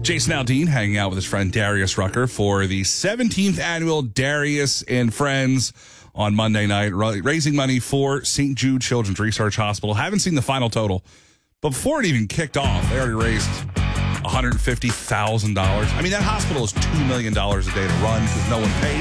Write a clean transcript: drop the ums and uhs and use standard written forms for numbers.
Jason Aldean hanging out with his friend Darius Rucker for the 17th annual Darius and Friends on Monday night, raising money for St. Jude Children's Research Hospital. Haven't seen the final total, but before it even kicked off, they already raised $150,000. I mean, that hospital is $2 million a day to run because no one pays.